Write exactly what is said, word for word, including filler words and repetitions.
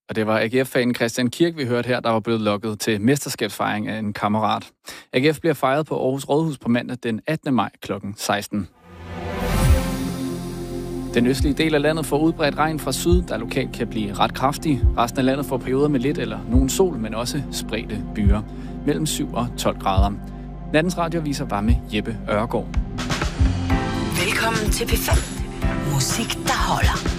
Og det var A G F-fanen Christian Kirk, vi hørte her, der var blevet lukket til mesterskabsfejring af en kammerat. A G F bliver fejret på Aarhus Rådhus på mandag den attende maj klokken seksten. Den østlige del af landet får udbredt regn fra syd, der lokalt kan blive ret kraftig. Resten af landet får perioder med lidt eller nogen sol, men også spredte byer. Mellem syv og tolv grader. Nattens radioavis var med Jeppe Ørgaard. Velkommen til P fem. Musik, der holder.